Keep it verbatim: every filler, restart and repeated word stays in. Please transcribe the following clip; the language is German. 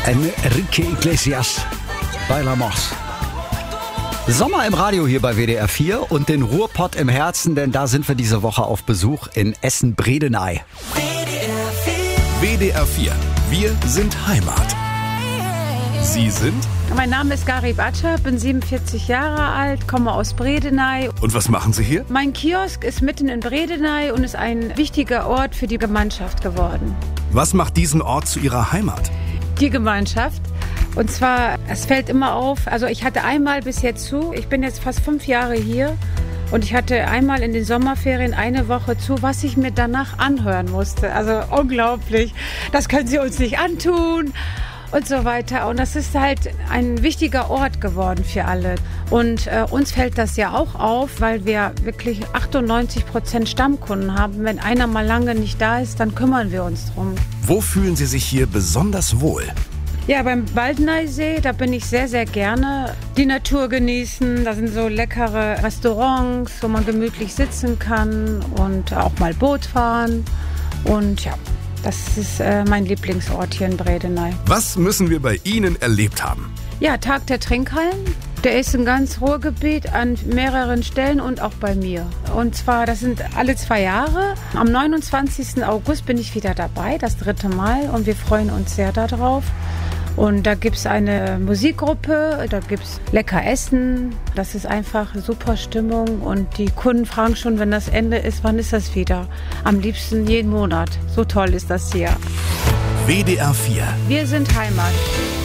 Enrique Iglesias, Bailamos. Sommer im Radio hier bei W D R vier und den Ruhrpott im Herzen, denn da sind wir diese Woche auf Besuch in Essen-Bredeney. W D R vier, wir sind Heimat. Sie sind? Mein Name ist Garib Atscher, bin siebenundvierzig Jahre alt, komme aus Bredeney. Und was machen Sie hier? Mein Kiosk ist mitten in Bredeney und ist ein wichtiger Ort für die Gemeinschaft geworden. Was macht diesen Ort zu Ihrer Heimat? Die Gemeinschaft. Und zwar, es fällt immer auf, also ich hatte einmal bis jetzt zu, ich bin jetzt fast fünf Jahre hier und ich hatte einmal in den Sommerferien eine Woche zu, was ich mir danach anhören musste. Also unglaublich, das können Sie uns nicht antun und so weiter. Und das ist halt ein wichtiger Ort geworden für alle. Und äh, uns fällt das ja auch auf, weil wir wirklich achtundneunzig Prozent Stammkunden haben. Wenn einer mal lange nicht da ist, dann kümmern wir uns drum. Wo fühlen Sie sich hier besonders wohl? Ja, beim Baldeneysee, da bin ich sehr, sehr gerne. Die Natur genießen, da sind so leckere Restaurants, wo man gemütlich sitzen kann und auch mal Boot fahren. Und ja, das ist äh, mein Lieblingsort hier in Bredeney. Was müssen wir bei Ihnen erlebt haben? Ja, Tag der Trinkhallen. Der ist ein ganz Ruhrgebiet an mehreren Stellen und auch bei mir. Und zwar, das sind alle zwei Jahre. Am neunundzwanzigsten August bin ich wieder dabei, das dritte Mal. Und wir freuen uns sehr darauf. Und da gibt es eine Musikgruppe, da gibt es lecker Essen. Das ist einfach super Stimmung. Und die Kunden fragen schon, wenn das Ende ist, wann ist das wieder? Am liebsten jeden Monat. So toll ist das hier. W D R vier. Wir sind Heimat.